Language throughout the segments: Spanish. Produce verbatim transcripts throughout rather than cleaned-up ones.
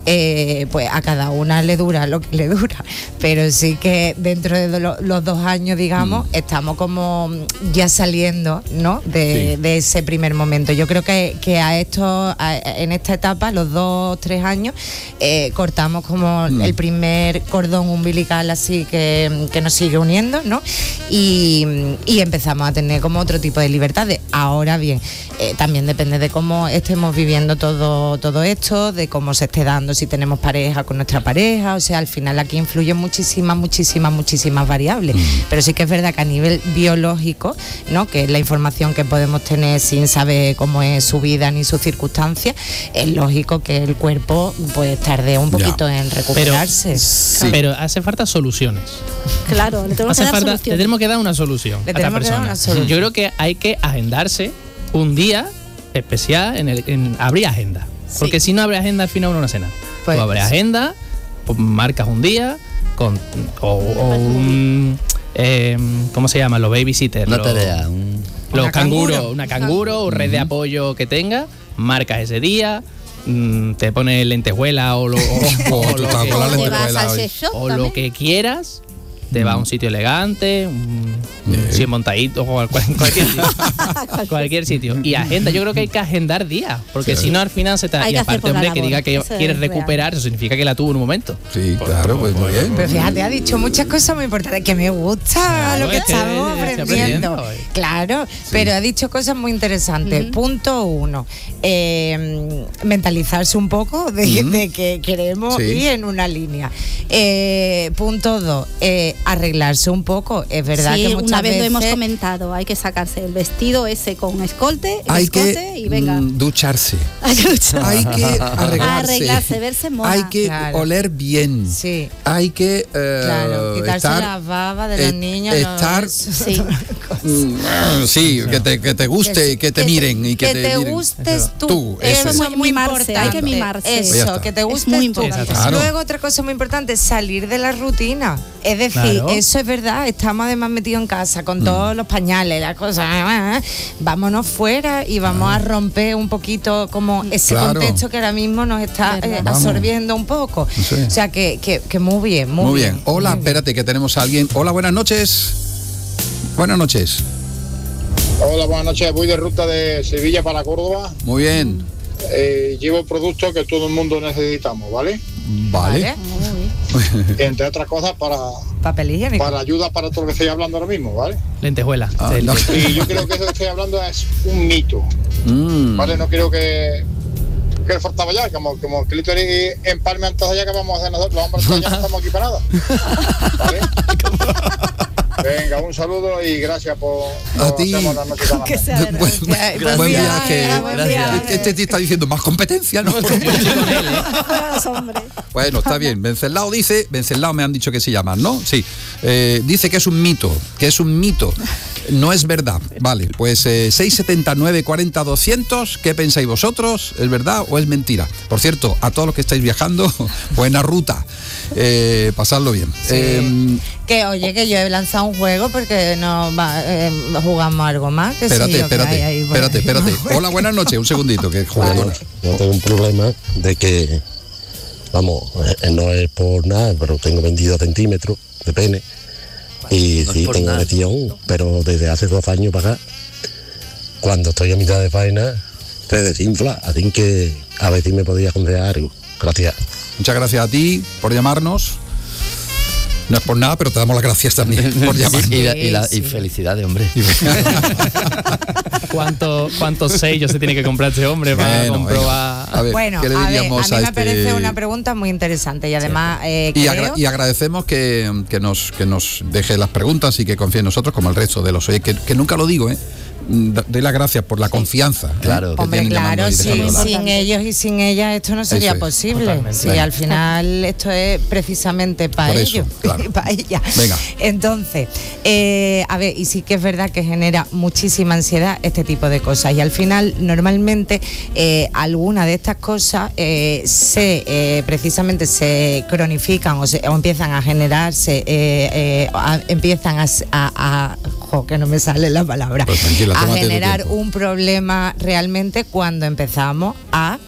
eh, pues a cada una le dura lo que le dura, pero sí que dentro de lo, los dos años, digamos, mm. estamos como ya saliendo, ¿no? De, sí. de ese primer momento. Yo creo que, que a esto, a, en esta etapa, los dos, tres años, eh, cortamos como mm. el primer cordón umbilical así que, que nos sigue uniendo, ¿no? Y, y empezamos a tener como otro tipo de libertades. Ahora bien, eh, también depende de cómo estemos viviendo todo, todo esto, de cómo se esté dando, si tenemos pareja con nuestra pareja, o sea, al final aquí influyen muchísimas, muchísimas, muchísimas variables, mm. pero sí que es verdad que a nivel biológico, ¿no? Que es la información que podemos tener sin saber cómo es su vida ni sus circunstancias, es lógico que el cuerpo pues tarde un poquito ya. en recuperarse. Pero, sí. pero hace falta soluciones. Claro, le tenemos, hace que, dar falta, le tenemos que dar una solución le a esta persona. Una solución. Yo creo que hay que agendarse un día especial en el en abrir agenda. Sí. Porque si no abre agenda al final uno no hace nada. Pues, Tú abres agenda, pues marcas un día con o, o un eh, ¿cómo se llama? Los babysitters. Una los, tarea, un... los canguros, una canguro o red de apoyo que tenga, marcas ese día. Te pones lentejuela o lo, o, o, o, lo, que, o, o lo que quieras, te vas a un sitio elegante, un, yeah. cien montaditos o cualquier, cualquier, sitio, cualquier sitio. Y agenda, yo creo que hay que agendar días, porque sí. si no al final se te... Hay y aparte, hombre, que diga que eso quieres recuperar, eso significa que la tuvo en un momento. Sí, por, claro, pues muy bien. Pero fíjate, ha dicho muchas cosas muy importantes, que me gusta claro, lo que estamos que aprendiendo. aprendiendo. Claro, sí. pero ha dicho cosas muy interesantes. Uh-huh. Punto uno, eh, mentalizarse un poco de, uh-huh. de que queremos sí. ir en una línea. Eh, punto dos, eh, arreglarse un poco. Es verdad sí, que muchas una vez veces lo hemos comentado, hay que sacarse el vestido ese con escote, el hay escote que y venga. Mm, ducharse. Hay que ducharse. Hay que arreglarse. Arreglarse, verse mona. Hay que claro. oler bien. Sí. Hay que eh, claro, quitarse estar, las babas de eh, los niños. Estar, no, sí, mm, sí, que te, que te guste, que, que te que miren y que, que te, te miren. gustes tú. tú eso, eso es muy importante. Hay que mimarse. Eso, que te gustes muy tú. Claro. Luego otra cosa muy importante, salir de la rutina. Es decir, claro. eso es verdad, estamos además metidos en casa con mm. todos los pañales, las cosas, vámonos fuera y vamos ah. a romper un poquito como ese claro. contexto que ahora mismo nos está eh, absorbiendo un poco. Sí. O sea que, que, que muy bien, muy, muy bien. bien. Hola, muy espérate bien. que tenemos a alguien. Hola, buenas noches. Buenas noches. Hola, buenas noches. Voy de ruta de Sevilla para Córdoba. Muy bien. Eh, llevo productos que todo el mundo necesitamos, ¿vale? Vale. vale. Entre otras cosas para papel higiénico, para ayuda para todo lo que estoy hablando ahora mismo, ¿vale? Lentejuela. Ah, no. Y yo creo que eso que estoy hablando es un mito, mm. ¿vale? No creo que que le faltaba ya, como, como que Clítoris empalme entonces ya que vamos a hacer nosotros, los hombres ya no estamos aquí para nada, ¿vale? Venga, un saludo y gracias por... A ti. Que sea buen, buen, buen, buen viaje. viaje. Buen viaje. Este te está diciendo más competencia, ¿no? Bueno, está bien. Venceslao dice, Venceslao me han dicho que se llama, ¿no? Sí. Eh, dice que es un mito, que es un mito. No es verdad. Vale, pues eh, seis setenta y nueve cuarenta doscientos, ¿qué pensáis vosotros? ¿Es verdad o es mentira? Por cierto, a todos los que estáis viajando, buena ruta. Eh, pasadlo bien. Sí. Eh, que oye, que yo he lanzado un juego porque no va, eh, jugamos algo más. Que espérate, sí, espérate, que hay ahí, espérate, espérate. Hola, buenas noches, un segundito, que jugador. Yo tengo un problema de que, vamos, eh, no es por nada, pero tengo veintidós centímetros de pene. Y no sí, tengo erección, pero desde hace dos años para acá, cuando estoy a mitad de faena, se desinfla. Así que a ver si me podía aconsejar algo. Gracias. Muchas gracias a ti por llamarnos. No es por nada, pero te damos las gracias también por llamarnos. y, la, y, la, y felicidades, hombre. ¿Cuántos cuánto sellos se tiene que comprar este hombre para bueno, comprobar? Venga. A ver, bueno, ¿qué le diríamos a, ver, a mí a me este... parece una pregunta muy interesante y además eh, y, creo... agra- y agradecemos que, que, nos, que nos deje las preguntas y que confíe en nosotros como el resto de los oyentes, que, que nunca lo digo, ¿eh? Doy las gracias por la confianza. Claro, ¿eh? Hombre, claro, sí, sin ellos y sin ellas esto no sería es, posible. Sí, venga. Al final esto es precisamente para ellos, claro. para ellas. Venga. Entonces, eh, a ver, y sí que es verdad que genera muchísima ansiedad este tipo de cosas. Y al final, normalmente, eh, algunas de estas cosas eh, se eh, precisamente se cronifican o, se, o empiezan a generarse, eh, eh, a, empiezan a, a, a jo, que no me sale la palabra, pues tranquila, a tómate tu generar tiempo. un problema realmente cuando empezamos a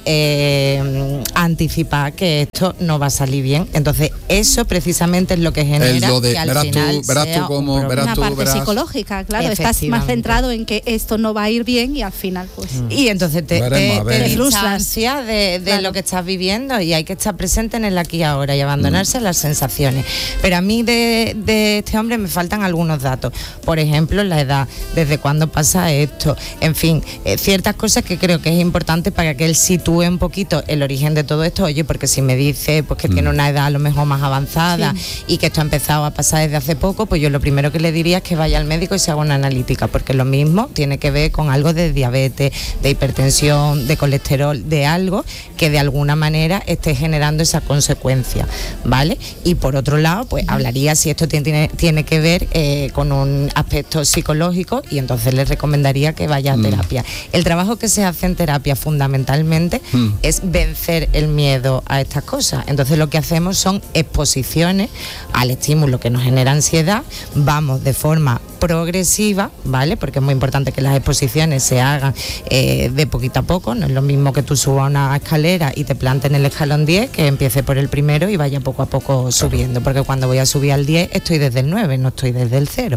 eh, anticipar que esto no va a salir bien. Entonces eso precisamente es lo que genera El lo de- que al verás tú- final verás tú sea cómo- un verás Una tú parte verás- psicológica, claro, estás más Efectivamente. centrado en que esto no va a ir bien y al final pues... Y entonces te, Veremos, a te, ver. te Frustras. distancias de, de Claro. lo que estás viviendo y hay que estar presente en el aquí y ahora y abandonarse a las sensaciones. Pero a mí de, de este hombre me faltan algunos datos. Por ejemplo, la edad, desde cuándo pasa esto, en fin, eh, ciertas cosas que creo que es importante para que él sitúe un poquito el origen de todo esto. Oye, porque si me dice pues que tiene una edad a lo mejor más avanzada y que esto ha empezado a pasar desde hace poco, pues yo lo primero que le diría es que vaya al médico y se haga una analítica, porque lo mismo tiene que ver con algo de diabetes, de hipertensión, de colesterol, de algo que de alguna manera esté generando esa consecuencia, ¿vale? Y por otro lado, pues hablaría si esto tiene, tiene, tiene que ver eh, con un aspecto psicológico y entonces le recomendaría que vaya a Mm. terapia. El trabajo que se hace en terapia fundamentalmente Mm. es vencer el miedo a estas cosas. Entonces lo que hacemos son exposiciones al estímulo que nos genera ansiedad, vamos de forma progresiva, ¿vale? Porque es muy importante que las exposiciones se hagan eh, de poquito a poco, no es lo mismo que tú subas una escalera y te plantes en el escalón diez, que empiece por el primero y vaya poco a poco subiendo, porque cuando voy a subir al diez estoy desde el nueve, no estoy desde el cero.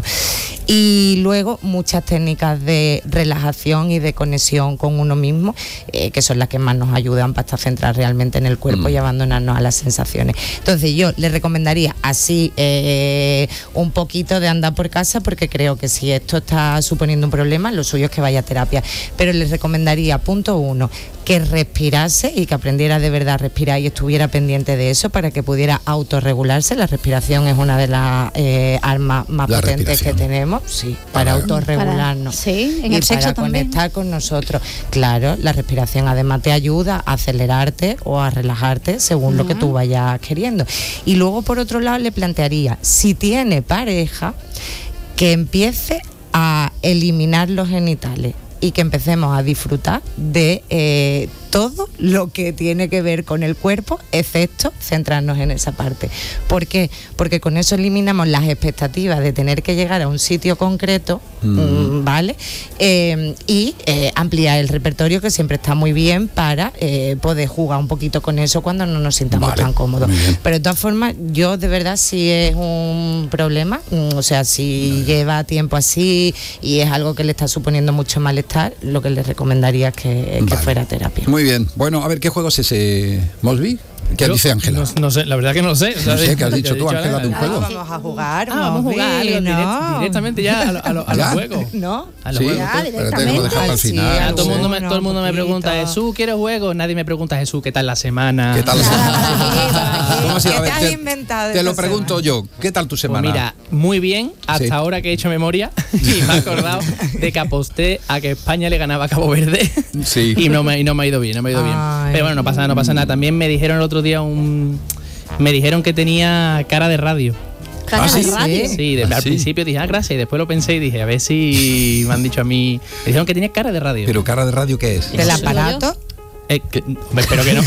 Y luego muchas técnicas de relajación y de conexión con uno mismo, eh, que son las que más nos ayudan para estar centrados realmente en el cuerpo Mm. y abandonarnos a las sensaciones. Entonces yo le recomendaría así eh, un poquito de andar por casa, porque creo que si esto está suponiendo un problema, lo suyo es que vaya a terapia. Pero les recomendaría, punto uno, que respirase y que aprendiera de verdad a respirar y estuviera pendiente de eso para que pudiera autorregularse. La respiración es una de las eh, armas más La potentes que respiración. tenemos, sí, para, Para- autorregularnos. Para- sí, en y el sexo para también. conectar con nosotros. Claro, la respiración además te ayuda a acelerarte o a relajarte según lo que tú vayas queriendo. Y luego, por otro lado, le plantearía, si tiene pareja, que empiece a eliminar los genitales y que empecemos a disfrutar de eh, todo lo que tiene que ver con el cuerpo, excepto centrarnos en esa parte. ¿Por qué? Porque con eso eliminamos las expectativas de tener que llegar a un sitio concreto, mm. ¿vale? Eh, y eh, ampliar el repertorio, que siempre está muy bien para eh, poder jugar un poquito con eso cuando no nos sintamos Vale, tan cómodos. muy bien. Pero de todas formas, yo de verdad, si es un problema, mm, o sea, si lleva tiempo así y es algo que le está suponiendo mucho malestar, lo que le recomendaría es que, que Vale. fuera a terapia. Muy bien. Bueno, a ver, ¿qué juego es ese, Mosby? ¿Qué Yo dice Ángela? No, no sé, la verdad que no lo sé. O sea, No sé, ¿qué has ya dicho he tú, Ángela, ahora- de un Ah, juego? vamos a jugar, Ah, vamos a jugar Mosby, algo direct- ¿no? directamente ya a, lo- a, lo- a Ya. los juegos. ¿No? A los Sí, juegos. Ya, espérate, que lo directamente. dejo para el Sí, final. Ya, todo el mundo me, Alguno, todo el mundo me un pregunta, poquito. Jesús, ¿quieres juego? Nadie me pregunta, Jesús, ¿qué tal la semana? ¿Qué tal la Ah, semana? ¿Cómo ha sido? ¿Qué A ver, te has te, inventado te lo esta pregunto semana? yo. ¿Qué tal tu Pues semana? mira, muy bien, hasta Sí. ahora que he hecho memoria y me he acordado de que aposté a que España le ganaba a Cabo Verde. Sí. Y no me, y no me ha ido bien, no me ha ido bien. Ay. Pero bueno, no pasa nada, no pasa nada. También me dijeron el otro día un... Me dijeron que tenía cara de radio. Cara ¿Ah, de sí? radio. Sí, de- ¿Ah, al sí? principio dije, ah, gracias, y después lo pensé y dije, a ver si me han dicho a mí... Me dijeron que tenía cara de radio. ¿Pero cara de radio qué es? ¿Del Eso digo aparato? Eh, que- me espero que no.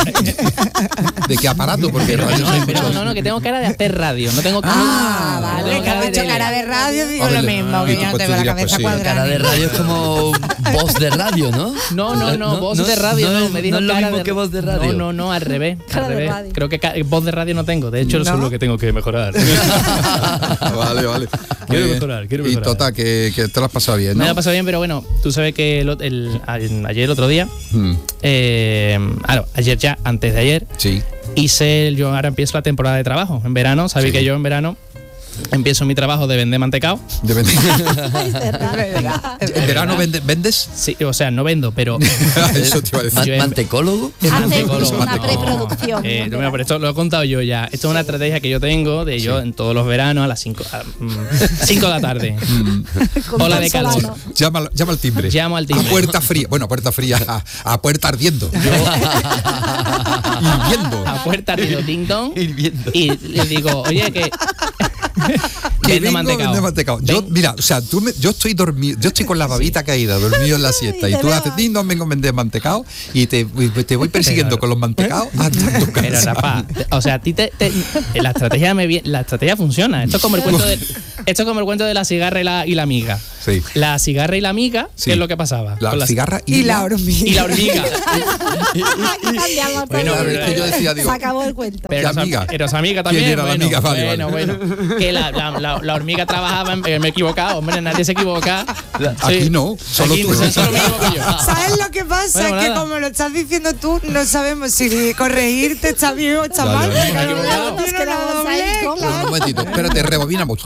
¿De qué aparato? Porque radio no, se espera, escucha- no, no, que tengo cara de hacer radio. No tengo cara, Ah, no vale, tengo que has de hecho tele. cara de radio, digo Hombre, lo mismo, y que tú, yo no pues, tengo tú la dirías, cabeza pues, sí. cuadrada. Cara de radio es como voz de radio, ¿no? No, no, no, voz de radio, no, es- me dijo no es lo cara mismo de que voz de radio. No, no, no, al revés, Cara al de revés. radio. Creo que ca- voz de radio no tengo, de hecho eso ¿No? es lo que tengo que mejorar. Vale, vale. Muy Quiero bien. mejorar, quiero Y mejorar. total, que, que te lo has pasado bien, ¿no? Me lo ha pasado bien, pero bueno, tú sabes que el, el- a- ayer, otro día, Mm, eh, ah, no, ayer ya, antes de ayer, sí. hice, yo ahora empiezo la temporada de trabajo. En verano, sabéis Sí. que yo en verano empiezo mi trabajo de vender mantecao. De vender. Es verdad. ¿En verano vende- vendes? Sí, o sea, no vendo, pero Eso te iba a decir. Man- Yo en- ¿Mantecólogo? Es Hace mantecólogo. una Mantecólogo. preproducción. Eh, no, mira, pero esto lo he contado yo ya. Esto es una estrategia que yo tengo de yo en todos los veranos a las cinco de la tarde. Con Ola de calor. Solano. Llama, al- llama al timbre. Llamo al timbre. A puerta fría. Bueno, a puerta fría. A, a puerta ardiendo. Hirviendo. A puerta arriba, ding dong. Hirviendo. Y le digo, oye, que. Que Vendo vengo a mantecao. vender mantecao. Yo, Ven. mira, o sea, tú me- yo estoy dormido, yo estoy con la babita caída, dormido en la siesta, y tú haces ding dong, vengo a vender mantecao, y te, y te voy persiguiendo Pero- con los mantecaos hasta tu casa. Pero Rafa, o sea, a ti te, te- la estrategia me vi- la estrategia funciona. Esto es como el cuento del Esto es como el cuento de la cigarra y la, y la amiga. Sí. La cigarra y la amiga, Sí. ¿qué es lo que pasaba? La Con las- cigarra Y la hormiga. y la hormiga. Cambiamos todo. Bueno, Claro, es que yo decía, digo, Se acabó el cuento. Pero ¿Qué era amiga? amiga. Era su amiga también. ¿Quién era la bueno, amiga? Vale, bueno, vale. bueno. Que la, la, la, la hormiga trabajaba en, eh, me he equivocado, hombre, nadie se equivoca. Aquí Sí. no, solo Aquí tú. no, solo me equivoco yo. ¿Sabes lo que pasa? Bueno, es que nada. como lo estás diciendo tú, no sabemos si corregirte está bien o está Ya, mal. ya, ya. porque Me he no equivocado. tiene Nos quedamos nada ahí, doble, ¿cómo? claro. Un momentito, espérate, rebobinamos.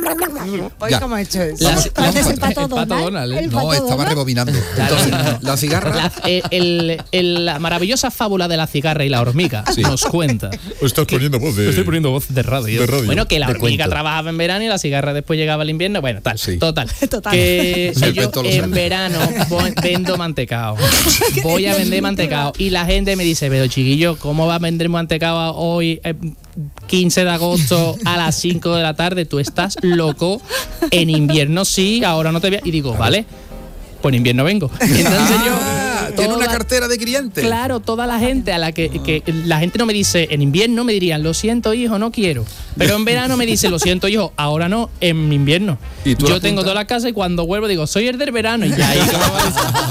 Hoy Ya. cómo he hecho eso. La- Vamos, la- vamos ¿Es el para atrás. pato El pato Donald? Donald, ¿eh? El No, pato estaba Donald. rebobinando. Entonces, la cigarra. La, el- el- el- la maravillosa fábula de la cigarra y la hormiga Sí. nos cuenta. Estás poniendo voz de. Estoy poniendo voz de radio. De radio. Bueno, que la De hormiga cuento. trabajaba en verano y la cigarra después llegaba al invierno. Bueno, tal. Sí. Total. Total. Que Sí, yo todos lo en saben. verano voy- vendo mantecao. Voy a vender mantecao. Y la gente me dice, pero chiquillo, ¿cómo vas a vender mantecao hoy, eh, quince de agosto, a las cinco de la tarde? Tú estás loco. En invierno sí, ahora no te voy a... Y digo, vale, pues en invierno vengo. Entonces yo... Ah, tiene una toda- cartera de cliente. Claro, toda la gente a la que, que la gente no me dice, en invierno me dirían, lo siento hijo, no quiero. Pero en verano me dice, lo siento hijo, ahora no, en invierno. ¿Y tú Yo la tengo apuntas? toda la casa y cuando vuelvo digo, soy el del verano. Y ya ahí, ¿cómo va a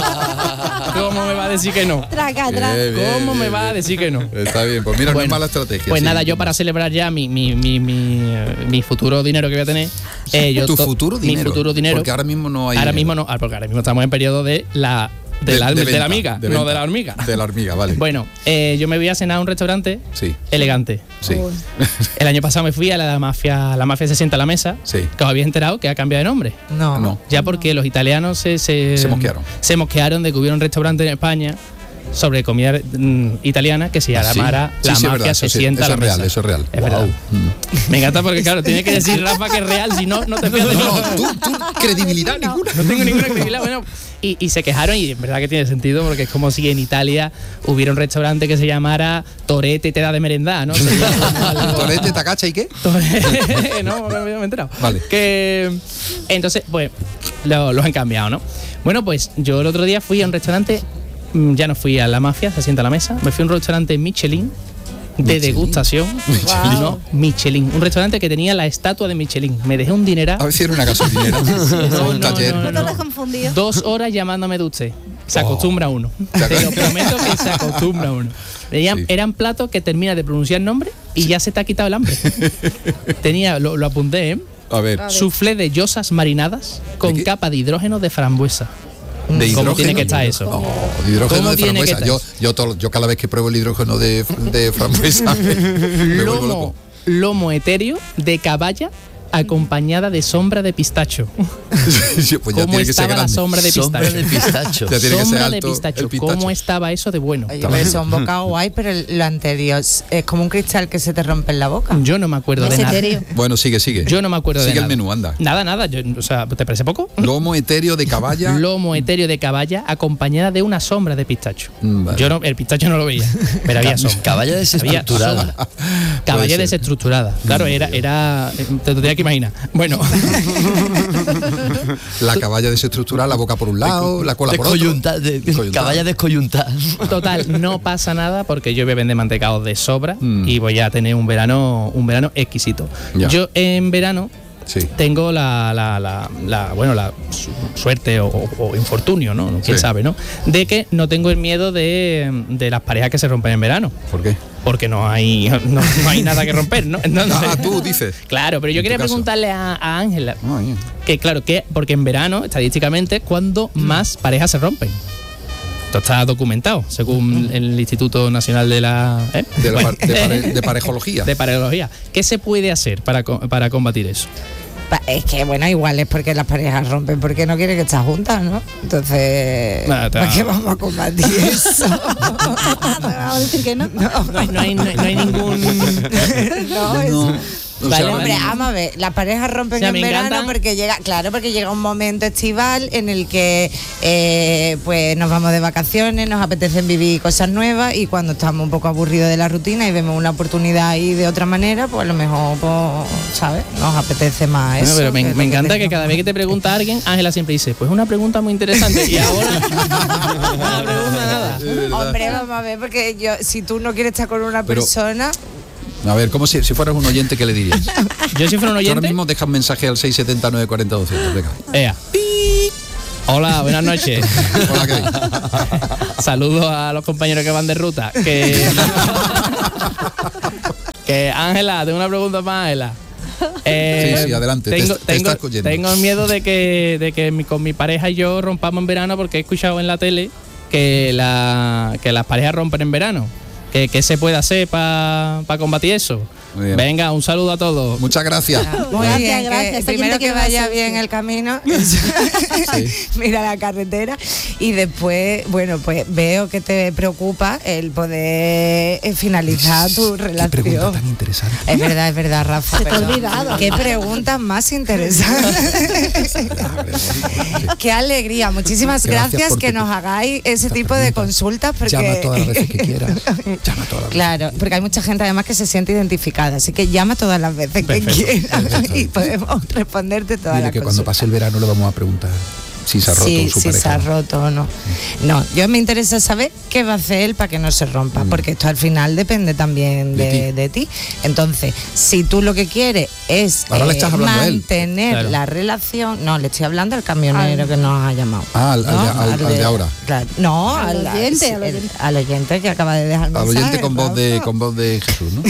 decir, ¿cómo me va a decir que no? Traca, traca. Bien, bien, ¿Cómo me bien, va a bien. decir que no? Está bien, pues mira, no es Bueno, mala estrategia. Pues sí. nada, yo para celebrar ya mi, mi, mi, mi, eh, mi futuro dinero que voy a tener. eh, yo ¿Tu to- futuro mi dinero? futuro dinero. Porque ahora mismo no hay Ahora dinero. mismo no, ah, porque ahora mismo estamos en periodo de la, de, la, de venta, la amiga, de no venta. de la hormiga. De la hormiga, vale. Bueno, eh, yo me voy a cenar a un restaurante Sí, elegante. sí. El año pasado me fui a la mafia, la mafia se sienta a la mesa, Sí. que os habéis enterado que ha cambiado de nombre. No. No. Ya porque los italianos se, se, Se mosquearon. se mosquearon de que hubiera un restaurante en España sobre comida mm, italiana que se ¿Ah, sí? llamara Sí, La sí, es Mafia verdad, eso se sí, sienta a eso la es real, mesa. eso es real. Es verdad. Mm. Me encanta porque, claro, tiene que decir Rafa que es real, si no, no te fías de No, nada. no, tú, tú, credibilidad ninguna. No tengo ninguna credibilidad. Bueno, y, y se quejaron y en verdad que tiene sentido porque es como si en Italia hubiera un restaurante que se llamara Torete te da de merendar, ¿no? Sería como algo- Torete, tacacha y qué? Torete- no, no me he enterado. Vale. Que entonces, pues, lo- los han cambiado, ¿no? Bueno, pues yo el otro día fui a un restaurante, mm, ya no fui a la mafia, se sienta a la mesa, me fui a un restaurante Michelin de Michelin. degustación. Michelin. No, Michelin. Un restaurante que tenía la estatua de Michelin. Me dejé un dineral. A ver si era una gasolinera. No, un no, taller. no, No te has confundido. Dos horas llamándome de usted. Se Oh. acostumbra uno. Se Te lo acostumbra. prometo que se acostumbra uno. Eran, Sí. eran platos que termina de pronunciar el nombre y ya se te ha quitado el hambre. Tenía, lo, lo apunté, ¿eh? A ver, Soufflé de yosas marinadas con ¿De qué? capa de hidrógeno de frambuesa. de ¿Cómo hidrógeno. tiene que estar eso? Oh, de hidrógeno ¿Cómo de tiene que frambuesa. Yo, estar yo, todo- yo cada vez que pruebo el hidrógeno de, de frambuesa me, me vuelvo Lomo, loco. lomo etéreo de caballa acompañada de sombra de pistacho. Sí, pues ya ¿Cómo tiene que ser estaba la grande. sombra de Sombra pistacho? de pistacho. Ya tiene que ser Sombra de alto el pistacho. pistacho. ¿Cómo estaba eso de bueno? Oye, pero son bocado guay, pero el- lo anterior es es como un cristal que se te rompe en la boca. Yo no me acuerdo de Es nada. etéreo. Bueno, sigue, sigue. Yo no me acuerdo de Sigue nada. el menú, anda. Nada, nada. Yo, o sea, ¿te parece poco? Lomo etéreo de caballa. Lomo etéreo de caballa acompañada de una sombra de pistacho. Mm, vale. Yo no, el pistacho no lo veía, pero había sombra. Caballa Había desestructurada. sombra. Puede Caballa ser. desestructurada. Claro, era, era. Te lo tenía que imaginar. Bueno, La caballa desestructurada, la boca por un lado, la cola por otro. Descoyuntada, de- Descoyuntada. caballa descoyuntada. total, no pasa nada porque yo voy a vender mantecaos de sobra Mm. y voy a tener un verano, un verano exquisito. Ya. Yo en verano Sí. tengo la, la, la, la- bueno, la su- suerte o, o- o infortunio, ¿no? Quién Sí. sabe, ¿no? De que no tengo el miedo de, de las parejas que se rompen en verano. ¿Por qué? Porque no hay, no, no hay nada que romper, ¿no? Entonces, Ah, tú dices. claro, pero yo En tu quería caso. preguntarle a a Ángela Ah, bien. que, claro, que porque en verano, estadísticamente, es cuando más parejas se rompen. Esto está documentado, según el Instituto Nacional de la... ¿eh? De, la Bueno, par- de pare- de parejología. de parejología. ¿Qué se puede hacer para, co- para combatir eso? Pa- Es que, bueno, igual es porque las parejas rompen porque no quieren que estén juntas, ¿no? Entonces, Nada, te- ¿para qué vamos a combatir eso? Vamos a decir que no. No hay, no hay, no hay- no hay ningún... No, eso. O Vale, sea, vale. Hombre, vamos a ver, las parejas rompen O sea, en me verano encantan. porque llega, claro, porque llega un momento estival en el que eh, pues nos vamos de vacaciones, nos apetecen vivir cosas nuevas y cuando estamos un poco aburridos de la rutina y vemos una oportunidad ahí de otra manera, pues a lo mejor, pues, ¿sabes? Nos apetece más Bueno, eso. pero me, que me lo encanta que tenemos. cada vez que te pregunta alguien, Ángela siempre dice, pues una pregunta muy interesante. Y ahora, no pregunta nada. Hombre, vamos a ver, porque yo, si tú no quieres estar con una Pero- persona, A ver, como si, si fueras un oyente, ¿qué le dirías? Yo si fuera un oyente... Ahora mismo deja un mensaje al seis siete nueve cuatro cero doscientos, venga. Ea. Hola, buenas noches. Hola, ¿qué? Saludos a los compañeros que van de ruta. Que, que Ángela, tengo una pregunta para Ángela. Eh, sí, sí, adelante. Tengo, te, te tengo, estás oyendo. tengo miedo de que, de que mi, con mi pareja y yo rompamos en verano, porque he escuchado en la tele que, la, que las parejas rompen en verano. ¿Qué, qué se puede hacer para pa combatir eso? Venga, un saludo a todos. Muchas gracias. Muy Gracias, bien, gracias. que primero que vaya bien el camino, Sí. mira la carretera, y después, bueno, pues veo que te preocupa el poder eh, finalizar tu Qué relación. pregunta tan interesante. Es verdad, es verdad, Rafa. Se te ha perdón. olvidado. Qué preguntas más interesantes. Qué alegría. Muchísimas Gracias gracias, por que tu- nos hagáis ese tipo de consultas. Porque... Llama todas las veces que quieras. Llama todas las veces. Claro, porque hay mucha gente además que se siente identificada, así que llama todas las veces Perfecto, que quieras perfecto. y podemos responderte todas Dile las que cosas. cuando pase el verano le vamos a preguntar si se ha roto Sí, su si pareja. se ha roto o no. No, yo me interesa saber qué va a hacer él para que no se rompa, Mm. porque esto al final depende también De de, ti. de ti. Entonces, si tú lo que quieres es Ahora le estás hablando a él. mantener Claro. la relación, no, le estoy hablando al camionero Al- que nos ha llamado. Ah, al- al ¿no? de- al- al de ahora. Claro. No, Al al, oyente, sí, al el- oyente. al oyente que acaba de dejar el Al mensaje, oyente con voz de Rafa. con voz de Jesús, ¿no? No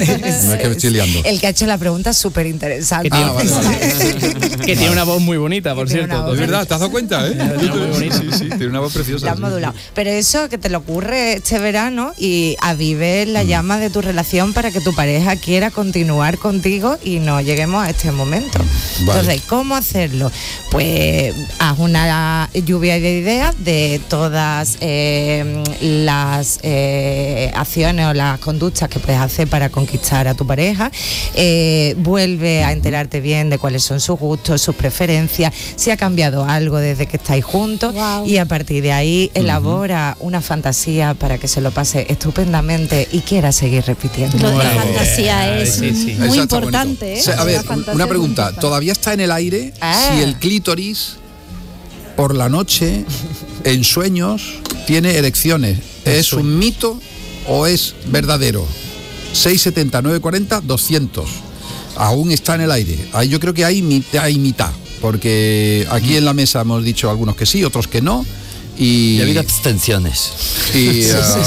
es que me estoy liando. El que ha hecho la pregunta súper interesante. Que tiene- Ah, vale, vale. Que tiene una voz muy bonita, por Que tiene cierto. una voz Es verdad, ¿te has dado cuenta, eh? Tiene una voz muy bonita. Sí, sí, tiene una voz preciosa. La has sí. modulado. Pero eso que te le ocurre este verano y avive Mm. la llama de tu relación para que tu pareja quiera continuar contigo y no lleguemos a este momento. Vale. Entonces, ¿cómo hacerlo? Pues haz una lluvia de ideas de todas eh, las eh, acciones o las conductas que puedes hacer para conquistar a tu pareja. Eh, vuelve a enterarte bien de cuáles son sus gustos, sus preferencias, si ha cambiado algo desde que estáis juntos. Wow. Y a partir de ahí elabora una fantasía para que se lo pase estupendamente y quiera seguir repitiendo. Lo de la Bueno, fantasía eh, es sí, sí. muy Eso está importante, bonito. ¿eh? Se- a La ver, fantasía una es muy pregunta. importante. ¿Todavía está en el aire Ah. si el clítoris por la noche, en sueños, tiene erecciones? ¿Es un mito o es verdadero? seis siete nueve cuatro cero doscientos. Aún está en el aire. Ahí yo creo que hay, mit- hay mitad. Porque aquí en la mesa hemos dicho algunos que sí, otros que no. Y, Y ha habido abstenciones. y,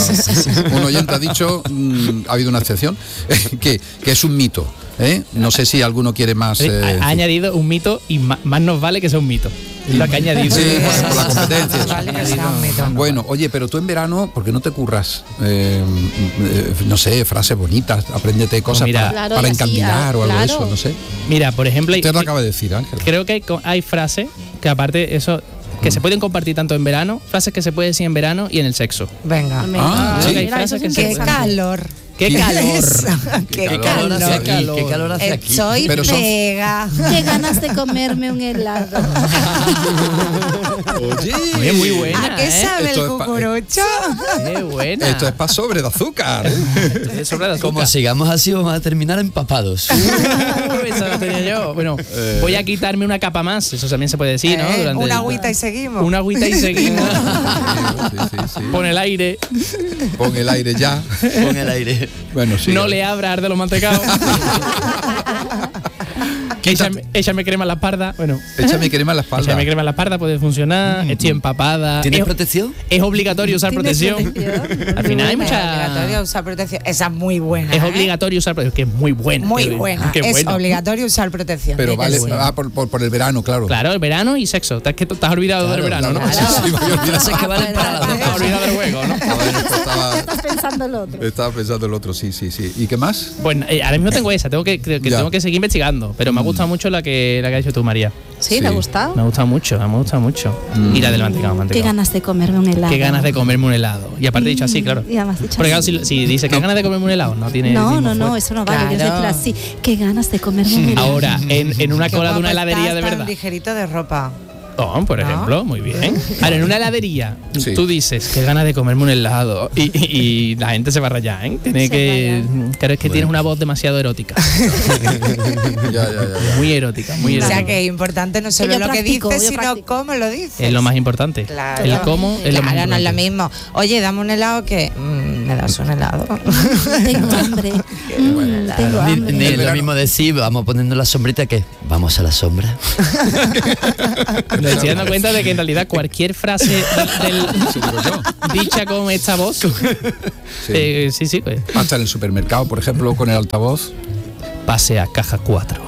uh, un oyente ha dicho, mm, ha habido una excepción, que, que es un mito. ¿eh? No sé si alguno quiere más. Sí, eh, ha, ha añadido un mito y ma- más nos vale que sea un mito. Es lo que ha añadido. Sí, por, por la competencia. Vale, que sea un mito. Bueno, oye, pero tú en verano, ¿por qué no te curras? Eh, eh, no sé, frases bonitas, apréndete cosas mira, para, Claro, para y así, encandilar o algo de claro. eso, no sé. Mira, por ejemplo, hay- Usted lo acaba de decir, Ángel. creo que hay, co- hay frases que aparte eso que se pueden compartir tanto en verano, frases que se pueden decir en verano y en el sexo. Venga. Ah, Creo sí. que hay Mira, frases eso es que se ¡Qué pueden- calor! ¡Qué calor! ¡Qué calor calor! hace aquí? calor. ¿Qué calor hace aquí? Estoy Pero son- pega. Qué ganas de comerme un helado. Oye, Oye, muy buena. ¿A qué ¿eh? sabe Esto el es pa- cucurucho? ¡Qué buena! Esto es para sobre de azúcar. ¿eh? Es sobre la Como azúcar. sigamos así, vamos a terminar empapados. Uh, esa la tenía yo. Bueno, voy a quitarme una capa más. Eso también se puede decir, ¿no? Eh, Durante una el- agüita y seguimos. Una agüita y seguimos. Sí, sí, sí. Pon el aire. Pon el aire ya. Con el aire. Bueno, sí. No le abra de los mantecados. échame, échame crema en la espalda. Bueno, Échame crema en la espalda. échame crema en la espalda, puede funcionar. Estoy empapada. ¿Tienes Es- protección? Es obligatorio usar ¿Tienes protección. protección? Al final hay Es mucha. obligatorio usar protección. Esa es muy buena. Es ¿eh? obligatorio usar protección, que es muy buena. Muy Qué- buena. qué Es bueno. obligatorio usar protección. Pero Di que vale, sí. ah, por, por, por el verano, claro. Claro, el verano y sexo. Te has, que te has olvidado del verano, ¿no? claro. Sí, sí, me había olvidado. Frases que valen para las dos Te has olvidado del juego, ¿no? Estaba, estaba- Estás pensando el otro. estaba pensando el otro, sí, sí, sí. ¿Y qué más? Bueno, eh, ahora mismo tengo esa, tengo que, que Ya. tengo que seguir investigando, pero me ha gustado mucho la que, la que has dicho tú, María. ¿Sí? Sí. ¿Te ha gustado? Me ha gustado mucho, me ha gustado mucho. Y la del mantecado, Qué mantecado. ganas de comerme un helado. Qué ganas de comerme un helado. Y aparte he dicho así, claro. Ya me has dicho Porque claro, así. si, si dice que ganas de comerme un helado, no tiene. el No, mismo no, no, fuerte. eso no vale. Tienes que Claro. decir así. Qué ganas de comerme un helado. Ahora, en, en una Qué cola de una guapo heladería estás, de tan verdad. ligerito de ropa. Oh, por ¿No? ejemplo, muy bien. Ahora, en una heladería, Sí. tú dices que ganas de comerme un helado y, y- y la gente se va a rayar, ¿eh? Tiene Se que. Claro, es que Bueno. tienes una voz demasiado erótica. Ya, ya, ya. ya. Muy erótica, muy O erótica. sea que es importante no solo yo lo practico, que yo dices, sino practico. cómo lo dices. Es lo más importante. Claro. El cómo es lo más Claro, no es lo importante. mismo. Oye, dame un helado que mm, me das un helado? Tengo hambre. Mm, tengo hambre. Ni, ni es lo mismo decir, vamos poniendo la sombrita que vamos a la sombra. Me estoy dando cuenta de que en realidad cualquier frase del, dicha con esta voz, sí, eh, sí, sí pues. Hasta en el supermercado, por ejemplo, con el altavoz. Pase a caja cuatro.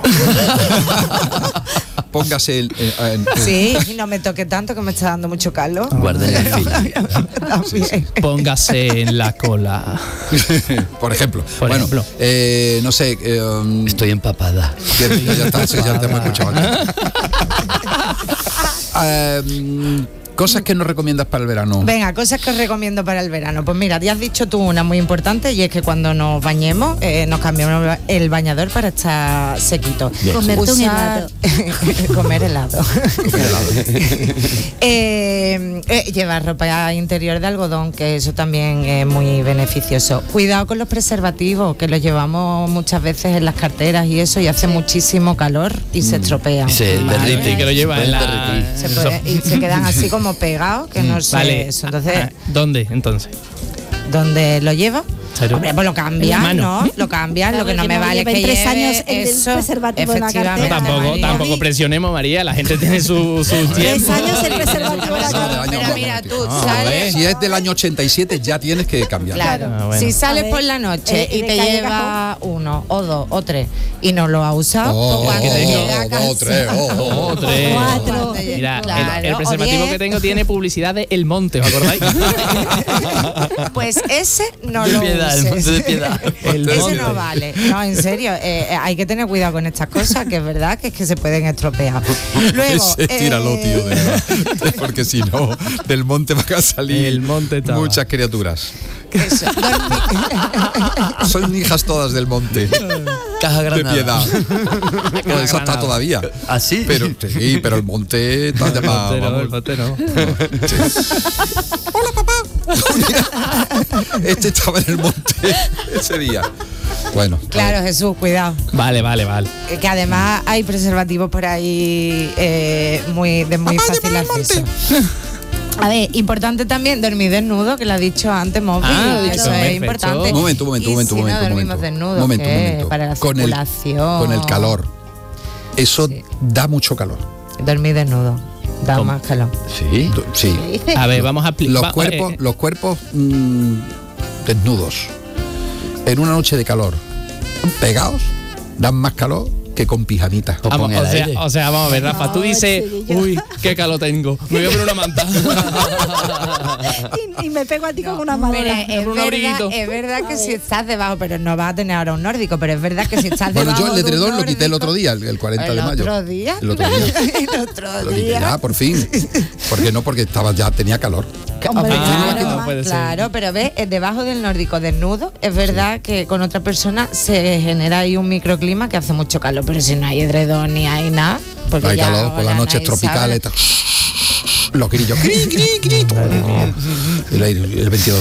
Póngase el, eh, en, en, sí, y no me toque tanto que me está dando mucho calor. Guarden la fila. Sí, sí. Póngase en la cola. Por ejemplo. Por bueno, ejemplo. Eh, no sé. Eh, um, Estoy empapada. Ya, ya está, sí, ya te hemos escuchado aquí. um, Cosas que nos recomiendas para el verano. Venga, cosas que os recomiendo para el verano. Pues mira, ya has dicho tú una muy importante y es que cuando nos bañemos eh, nos cambiamos el bañador para estar sequito. Comerte un Usar... helado. Comer helado. eh, eh, llevar ropa interior de algodón, que eso también es muy beneficioso. Cuidado con los preservativos, que los llevamos muchas veces en las carteras y eso, y hace muchísimo calor y se estropean. Y se derrite. Y que lo lleva en la... Se puede, y se quedan así como pegados, que no sé vale. eso. Entonces, Ah, ¿dónde entonces? ¿dónde lo lleva? ¿Serio? Hombre, pues lo cambias, ¿no? Lo cambias, Claro, lo que no que me no vale es lleven que tres lleve años el eso, preservativo en la efectivamente, cartera. Tampoco, María. tampoco presionemos, María. La gente tiene su, su tiempo. Tres años el preservativo en la Eso del cartera. año Pero mira, tú Ah, sales... Si es del año ochenta y siete ya tienes que cambiar. Claro, Ah, bueno. si sales A ver, por la noche eh, y de te calle lleva uno o dos o tres y no lo has usado, Oh, pues cuando que tengo llega a oh, casa... dos, tres, oh, oh. Oh, tres. Cuatro. Mira, el- Claro, el, o preservativo diez. que tengo tiene publicidad de El Monte, ¿os acordáis? Pues ese no De lo piedad, el uses. monte de piedad. El Ese monte. no vale. No, en serio, eh, eh, hay que tener cuidado con estas cosas, que es verdad que es que se pueden estropear. Luego, Ese, tíralo, eh, tío, de verdad. Porque si no, del monte van a salir El monte estaba. muchas criaturas. Eso, dormir. Son hijas todas del monte. Caja De granada. piedad. Pues eso está Granada. todavía. ¿Ah, sí? Pero, sí, pero el monte está El llamado. monte no, vamos. el monte no. Este estaba en el monte ese día. Bueno. Claro, Jesús, cuidado. Vale, vale, vale. Eh, Que además hay preservativos por ahí eh, muy, de muy Papá, fácil llévame al acceso. A ver, importante también dormir desnudo, que lo ha dicho antes Moby. Ah, eso perfecto. es importante. Un momento, un momento, Y un momento, si un momento, no un dormimos momento. desnudos, Un momento, un ¿qué? momento. Para la Con el, circulación. con el calor. Eso Sí. da mucho calor. Dormir desnudo da ¿Cómo? más calor. Sí. Do- Sí. A ver, vamos a explicar. Los va- cuerpos, eh, los cuerpos mm, desnudos en una noche de calor, pegados, dan más calor que con pijamitas. O Vamos, pon el o, sea, aire. o sea, vamos a ver, Rafa, tú No, dices, chiquillo. uy, qué calor tengo, me voy a poner una manta. Y, y me pego a ti con una mano. Pero es, por un verdad, abriguito. es verdad que si estás debajo, pero no vas a tener ahora un nórdico, pero es verdad que si estás Bueno, debajo. yo el de un edredón lo quité el nórdico- otro día, el, el cuarenta ¿El de mayo. otro día? El otro día. El otro Lo quité día. ya, por fin. ¿Por qué no? Porque estaba ya tenía calor. Hombre, Ah, claro, no puede ser. claro, pero ves, eh, debajo del nórdico desnudo, es verdad que con otra persona se genera ahí un microclima que hace mucho calor, pero si no hay edredón ni hay nada, porque Hay ya calor por las ahora noches nadie tropicales. sabe. ta- Los grillos. Cri, cri, cri. El, aire, el veintidós.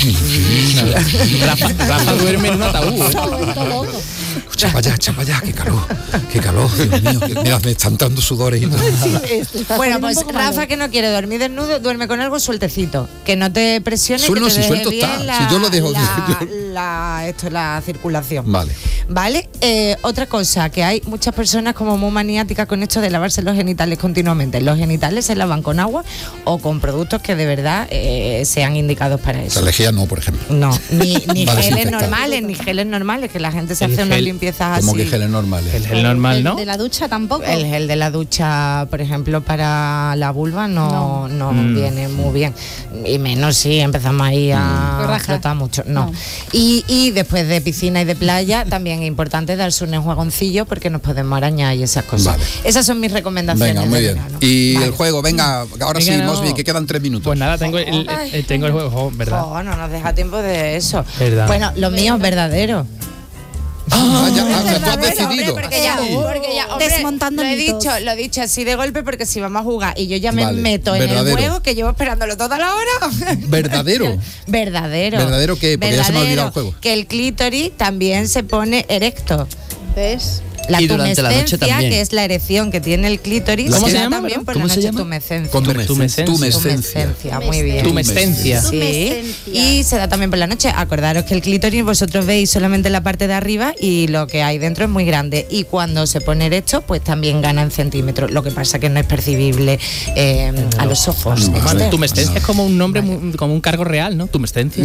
Rafa, Rafa duerme en un ataúd. ¿eh? Chapa allá, chapa allá, qué calor. Qué calor, Dios mío. que- Mira, me están dando sudores y todo. Bueno, pues Rafa, que no quiere dormir desnudo, duerme con algo sueltecito, que no te presione, Suelo, que te si deje suelto bien está, la, si yo lo dejo- la, yo- la- esto, la circulación. Vale. Vale, eh, otra cosa, que hay muchas personas como muy maniáticas con esto de lavarse los genitales continuamente. Los genitales se lavan con agua o con productos que de verdad eh, sean indicados para La eso. lejía no, por ejemplo. No, ni, ni Para geles desinfectar. normales, ni geles normales, que la gente se El hace unas gel, limpiezas Como así. que geles normales. El gel normal, ¿no? De la ducha tampoco. El gel de la ducha, por ejemplo, para la vulva no, no, Mm. viene muy bien. Y menos si empezamos ahí a Raja. flotar mucho. No. No. Y, y después de piscina y de playa, también es importante darse un enjuagoncillo porque nos podemos arañar y esas cosas. Vale. Esas son mis recomendaciones. Venga, muy de bien. verano. Y Vale. el juego, venga, ahora Venga, sí, no. Mosby, que quedan tres minutos. Pues nada, tengo el, Ay. el- tengo el juego, jo, ¿verdad? Oh, no nos deja tiempo de eso. Verdad. Bueno, lo mío es verdadero. Ah, ya, ah, tú has verdadero, decidido. Hombre, porque ya, Sí. porque ya, hombre, Desmontando lo he mitos. dicho, lo he dicho así de golpe porque si vamos a jugar y yo ya me Vale, meto en verdadero. el juego que llevo esperándolo toda la hora. ¿Verdadero? Verdadero. ¿Verdadero qué? Porque ya se me ha olvidado el Verdadero, juego. Que el clítoris también se pone erecto. ¿Ves? La y durante la noche tumescencia, también. que es la erección que tiene el clítoris, ¿Cómo se se da llama, también perdón? por ¿Cómo la se noche llama? tumescencia. Tumescencia. Tumescencia, muy bien. Tumescencia. Sí, Tumescencia. y se da también por la noche. Acordaros que el clítoris vosotros veis solamente la parte de arriba y lo que hay dentro es muy grande. Y cuando se pone erecto, pues también gana en centímetros. Lo que pasa que no es percibible eh, a los ojos. Vale, Este. tumescencia es como un nombre, muy- como un cargo real, ¿no? Tumescencia.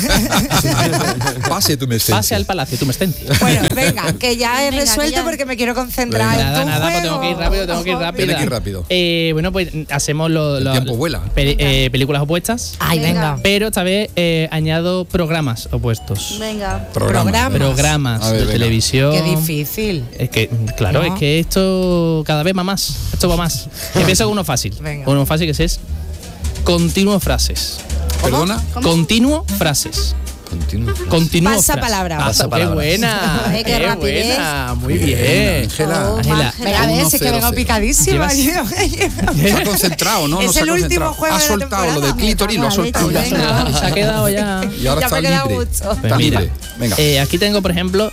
Pase tu mescencia. Pase al palacio, tumescencia. Bueno, venga, que ya he Venga, resuelto que ya- porque me quiero concentrar en Nada, tu nada, pues tengo juego. que ir rápido, tengo que ir rápido. Tiene que ir rápido. Eh, bueno, pues hacemos lo- El lo- tiempo vuela. pe- eh, películas opuestas, Ay, venga. pero esta vez eh, añado programas opuestos. Venga. Programa. Programa. Programas A ver, de venga. televisión. Qué difícil. Es que, claro, No. es que esto cada vez va más. Esto va más. Empiezo con uno fácil. Venga. Uno fácil que es continuo frases. ¿Perdona? Continuo frases. Continuo. Continuo Pasa frases. palabra. Pasa, Pasa qué palabra. buena. Ay, qué qué rapidez. buena. Muy bien. Ángela. Oh, Ángela. Venga, a ver, si es que vengo picadísima. Está concentrado, ¿no? Es no se ha el último concentrado. juego Ha de la soltado lo del temporada. clítoris, lo ha Me soltado cago en ya. la leche, venga. Se ha quedado ya. Y ahora Ya está me queda libre. mucho. Está Pues mira, libre. Venga. eh, aquí tengo, por ejemplo,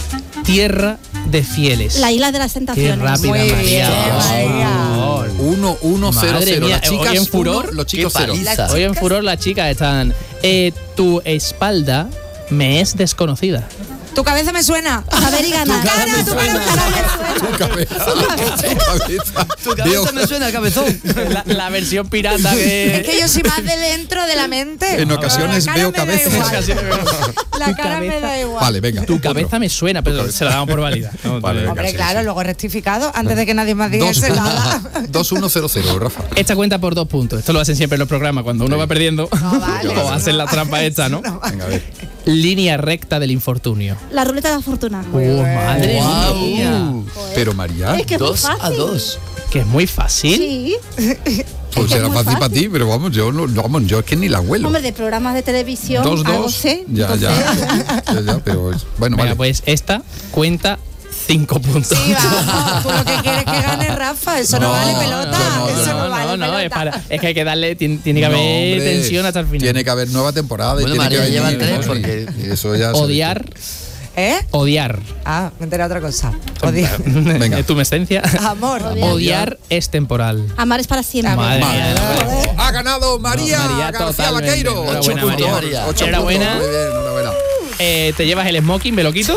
Tierra de Fieles. La isla de las Qué tentaciones. rápida, Muy María. bien, por María. favor. uno uno cero Madre cero. mía, Las chicas hoy en uno, furor, los chicos qué cero. paliza. Hoy en furor las chicas están. Eh, tu espalda me es desconocida. Tu cabeza me suena. A ver y ganar. Cara, tu cara, Tu cabeza. Tu cabeza. Tu cabeza Veo- me suena a cabezón. La, la versión pirata que. Es que yo soy más de dentro de la mente. En ocasiones La cara veo me da cabezas. igual. La Tu cara me cabeza- da igual. Vale, venga. Tu cabeza me suena, pero se la damos por válida. No, Vale, no. venga. Hombre, sí, claro, sí. luego rectificado antes de que nadie más diga Dos- eso, nada. dos uno cero cero, Rafa. Esta cuenta por dos puntos. Esto lo hacen siempre en los programas. Cuando uno va perdiendo, No, vale. o hacen la trampa esta, ¿no? Venga, a ver. Línea recta del infortunio. La ruleta de la fortuna. Oh, madre Guau. mía. Pero María, Es que es muy Dos a fácil. dos. Que es muy fácil. Sí. pues es que será es muy fácil para fácil. ti, pero vamos, yo no, vamos, yo es que ni la huelo. Hombre, de programas de televisión. Dos, algo dos. sé. Ya, ya. entonces- Ya, ya, pero es- bueno, Venga, vale. pues esta cuenta cinco puntos. Sí, vamos. Tú lo que quieres que gane Rafa. Eso no, No, vale pelota. yo no, yo eso no, no, vale no, no, pelota. es, para- es que hay que darle, tiene, tiene que No, haber hombre, tensión hasta el final. Tiene que haber nueva temporada. y Bueno, tiene María que lleva venir, tres ¿no? porque- Y eso ya se ha Odiar, ¿Eh? odiar. Ah, me enteré otra cosa. Odio. Venga. Es tu esencia. Amor. Odiar es temporal. Amar es para siempre. Madre Vale. mía, no, Ha ganado María, No, María, García totalmente. Vaqueiro. Enhorabuena, Ocho puntos. María. Ocho Enhorabuena. puntos. Muy bien, enhorabuena. Eh, te llevas el smoking, me lo quito.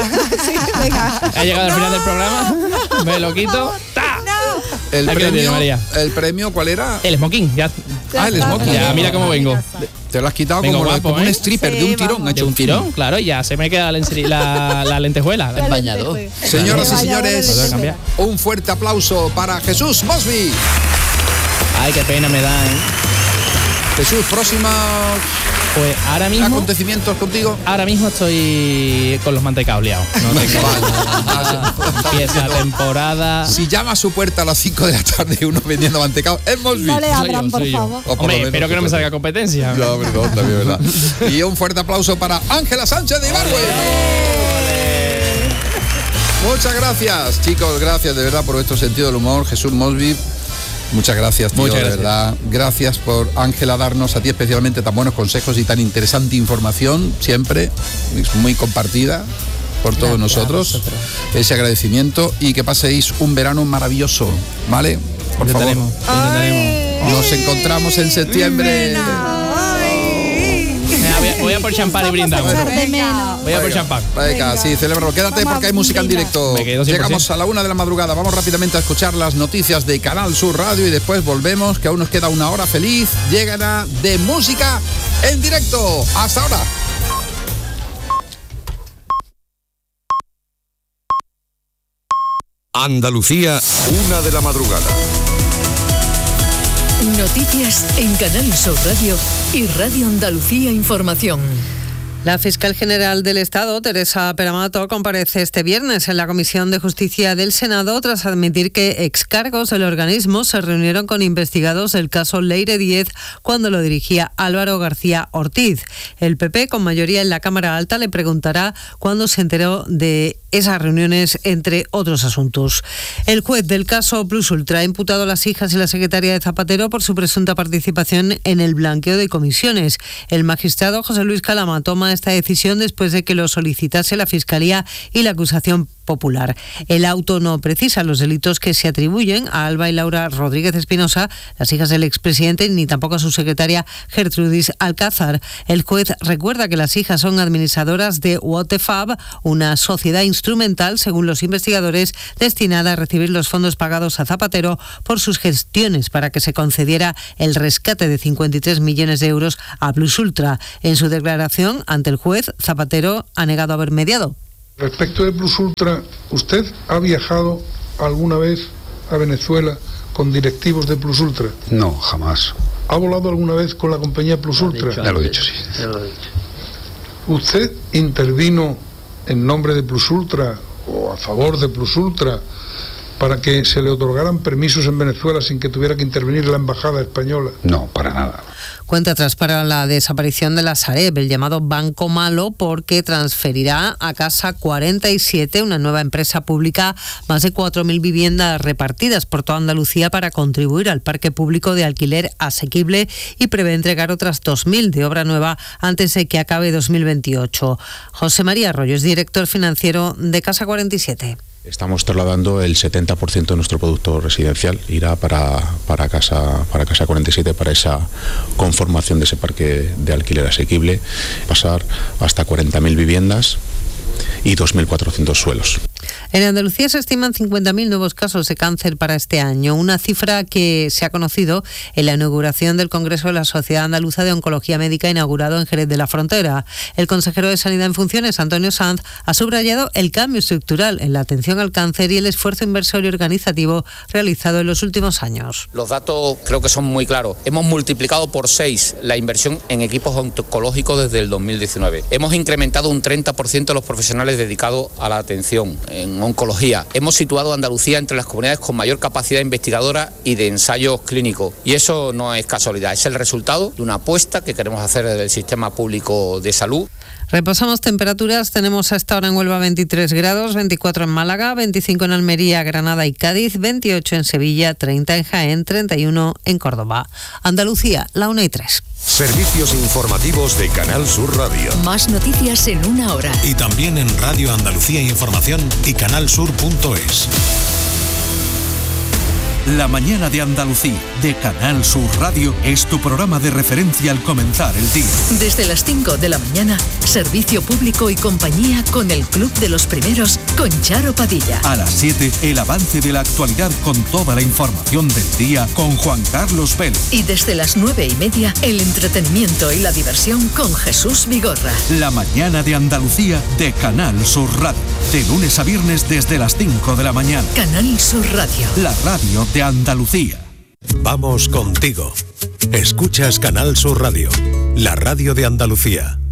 Ha llegado al final del programa. Me lo quito. ¡Ta! El Aquí lo tiene, premio, María. el premio, ¿cuál era? El smoking, ya. Ah, el smoking. Ya, mira cómo vengo. Te lo has quitado Vengo como, guapo, como un ¿eh? stripper Sí, de un tirón. vamos. ha hecho De un tirón, claro, y ya se me queda la, enseri- la, la lentejuela. Bañado. Señoras y Vaya, señores, Puedo cambiar. un fuerte aplauso para Jesús Mosby. Ay, qué pena me da, ¿eh? Jesús, próximos Pues ahora mismo, acontecimientos contigo. ahora mismo estoy con los mantecaos liados. No tengo- Empieza la temporada. Si llama a su puerta a las cinco de la tarde uno vendiendo mantecao, es Mosby. No le Soy abran, yo, por soy yo. favor. O por lo Hombre, menos espero que no me tú salga competencia. Ya, perdón, también, ¿verdad? Y un fuerte aplauso para Ángela Sánchez de Ibargüen. Muchas gracias, chicos, gracias de verdad por vuestro sentido del humor. Jesús Mosby, muchas gracias, tío, Muchas de gracias. verdad. Gracias por, Ángela, darnos a ti especialmente tan buenos consejos y tan interesante información, siempre, es muy compartida por todos nosotros. Ese agradecimiento y que paséis un verano maravilloso, ¿vale? Por favor. Intentaremos, intentaremos. Nos encontramos en septiembre. Venga, voy, a, voy a por champán y brindamos. De menos. Voy a por champán. Venga, sí, celébralo. Quédate Vamos, porque hay música en venga. directo. Me quedo cien por ciento. Llegamos a la una de la madrugada. Vamos rápidamente a escuchar las noticias de Canal Sur Radio y después volvemos, que aún nos queda una hora feliz. Llegará de música en directo. Hasta ahora. Andalucía, una de la madrugada. Noticias en Canal Sur Radio y Radio Andalucía Información. La fiscal general del Estado, Teresa Peramato, comparece este viernes en la Comisión de Justicia del Senado tras admitir que excargos del organismo se reunieron con investigados del caso Leire Díez cuando lo dirigía Álvaro García Ortiz. El P P, con mayoría en la Cámara Alta, le preguntará cuándo se enteró de esas reuniones, entre otros asuntos. El juez del caso Plus Ultra ha imputado a las hijas y la secretaria de Zapatero por su presunta participación en el blanqueo de comisiones. El magistrado José Luis Calama toma esta decisión después de que lo solicitase la Fiscalía y la acusación Popular. El auto no precisa los delitos que se atribuyen a Alba y Laura Rodríguez Espinosa, las hijas del expresidente, ni tampoco a su secretaria Gertrudis Alcázar. El juez recuerda que las hijas son administradoras de Waterfab, una sociedad instrumental, según los investigadores, destinada a recibir los fondos pagados a Zapatero por sus gestiones para que se concediera el rescate de cincuenta y tres millones de euros a Plus Ultra. En su declaración ante el juez, Zapatero ha negado haber mediado. Respecto de Plus Ultra, ¿usted ha viajado alguna vez a Venezuela con directivos de Plus Ultra? No, jamás. ¿Ha volado alguna vez con la compañía Plus Ultra? Ya lo he dicho, sí. Ya lo he dicho. ¿Usted intervino en nombre de Plus Ultra o a favor de Plus Ultra para que se le otorgaran permisos en Venezuela sin que tuviera que intervenir la embajada española? No, para nada. Cuenta atrás para la desaparición de la Sareb, el llamado Banco Malo, porque transferirá a Casa cuarenta y siete, una nueva empresa pública, más de cuatro mil viviendas repartidas por toda Andalucía para contribuir al parque público de alquiler asequible, y prevé entregar otras dos mil de obra nueva antes de que acabe dos mil veintiocho. José María Arroyo es director financiero de Casa cuarenta y siete. Estamos trasladando el setenta por ciento de nuestro producto residencial, irá para, para, casa, para Casa cuarenta y siete, para esa conformación de ese parque de alquiler asequible, pasar hasta cuarenta mil viviendas y dos mil cuatrocientos suelos. En Andalucía se estiman cincuenta mil nuevos casos de cáncer para este año, una cifra que se ha conocido en la inauguración del Congreso de la Sociedad Andaluza de Oncología Médica, inaugurado en Jerez de la Frontera. El consejero de Sanidad en funciones, Antonio Sanz, ha subrayado el cambio estructural en la atención al cáncer y el esfuerzo inversor y organizativo realizado en los últimos años. Los datos creo que son muy claros. Hemos multiplicado por seis la inversión en equipos oncológicos desde el dos mil diecinueve. Hemos incrementado un treinta por ciento los profesionales dedicados a la atención en oncología. Hemos situado a Andalucía entre las comunidades con mayor capacidad investigadora y de ensayos clínicos. Y eso no es casualidad, es el resultado de una apuesta que queremos hacer desde el sistema público de salud. Repasamos temperaturas. Tenemos a esta hora en Huelva veintitrés grados, veinticuatro en Málaga, veinticinco en Almería, Granada y Cádiz, veintiocho en Sevilla, treinta en Jaén, treinta y uno en Córdoba. Andalucía, la una y tres. Servicios informativos de Canal Sur Radio. Más noticias en una hora. Y también en Radio Andalucía Información y canalsur punto es. La mañana de Andalucía, de Canal Sur Radio, es tu programa de referencia al comenzar el día. Desde las cinco de la mañana, servicio público y compañía con el Club de los Primeros, con Charo Padilla. A las siete, el avance de la actualidad con toda la información del día, con Juan Carlos Vélez. Y desde las nueve y media, el entretenimiento y la diversión con Jesús Vigorra. La mañana de Andalucía, de Canal Sur Radio. De lunes a viernes desde las cinco de la mañana. Canal Sur Radio. La radio de Andalucía. Vamos contigo. Escuchas Canal Sur Radio, la radio de Andalucía.